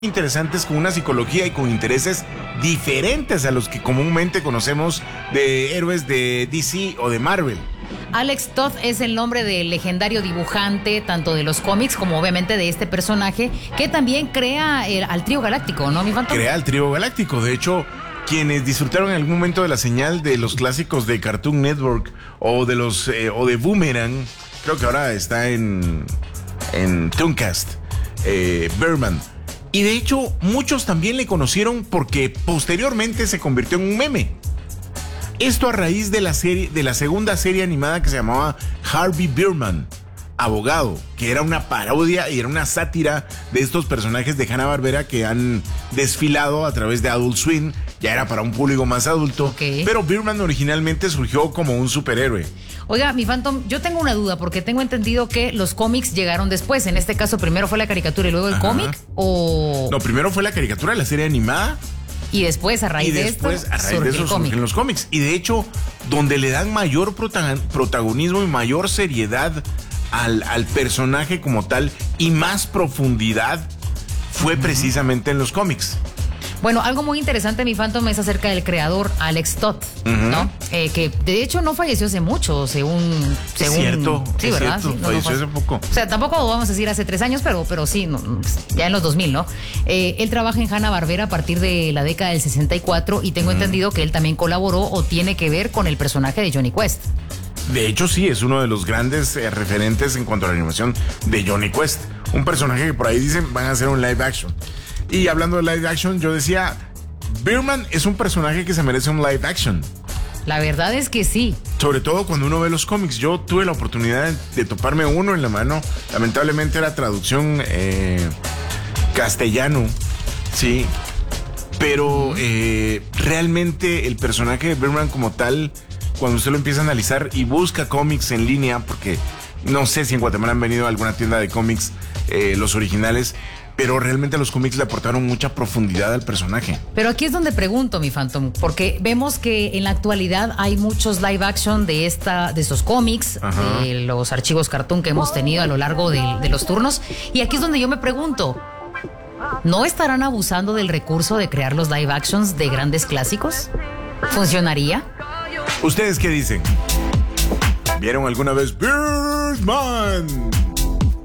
interesantes con una psicología y con intereses diferentes a los que comúnmente conocemos de héroes de DC o de Marvel. Alex Toth es el nombre del legendario dibujante, tanto de los cómics como obviamente de este personaje, que también crea al trío galáctico, ¿no, mi Phantom? Crea el trío galáctico. De hecho, quienes disfrutaron en algún momento de la señal de los clásicos de Cartoon Network o de los o de Boomerang, creo que ahora está en Tooncast, Birdman. Y de hecho, muchos también le conocieron porque posteriormente se convirtió en un meme. Esto a raíz de la segunda serie animada que se llamaba Harvey Birdman, abogado, que era una parodia y era una sátira de estos personajes de Hanna-Barbera que han desfilado a través de Adult Swim. Ya era para un público más adulto, okay. Pero Birdman originalmente surgió como un superhéroe. Oiga, mi Phantom, yo tengo una duda porque tengo entendido que los cómics llegaron después. En este caso, primero fue la caricatura y luego el cómic, ¿o...? No, primero fue la caricatura, la serie animada. Y después, a raíz de eso surgen los cómics. Y de hecho, donde le dan mayor protagonismo y mayor seriedad al personaje como tal y más profundidad fue precisamente en los cómics. Bueno, algo muy interesante, mi Phantom, es acerca del creador Alex Toth, ¿no? Que de hecho no falleció hace mucho, según es cierto, sí, es ¿verdad? cierto, Sí, falleció hace poco. O sea, tampoco vamos a decir hace 3 años, pero sí, ya en los 2000, ¿no? Él trabaja en Hanna-Barbera a partir de la década del 64 y tengo entendido que él también colaboró o tiene que ver con el personaje de Jonny Quest. De hecho, sí, es uno de los grandes referentes en cuanto a la animación de Jonny Quest. Un personaje que por ahí dicen van a hacer un live action. Y hablando de live action, yo decía, Birdman es un personaje que se merece un live action. La verdad es que sí. Sobre todo cuando uno ve los cómics. Yo tuve la oportunidad de toparme uno en la mano. Lamentablemente era traducción castellano, sí. Pero realmente el personaje de Birdman como tal, cuando usted lo empieza a analizar y busca cómics en línea, porque no sé si en Guatemala han venido a alguna tienda de cómics los originales, pero realmente los cómics le aportaron mucha profundidad al personaje. Pero aquí es donde pregunto, mi Phantom, porque vemos que en la actualidad hay muchos live action de estos cómics, de los archivos cartoon que hemos tenido a lo largo de los turnos, y aquí es donde yo me pregunto, ¿no estarán abusando del recurso de crear los live actions de grandes clásicos? ¿Funcionaría? ¿Ustedes qué dicen? ¿Vieron alguna vez Birdman?